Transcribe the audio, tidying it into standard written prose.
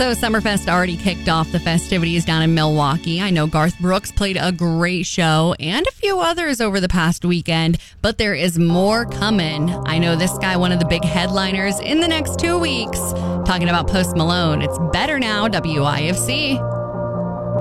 So Summerfest already kicked off the festivities down in Milwaukee. I know Garth Brooks played a great show and a few others over the past weekend, but there is more coming. I know this guy, one of the big headliners in the next 2 weeks, talking about Post Malone. It's Better Now, WIFC.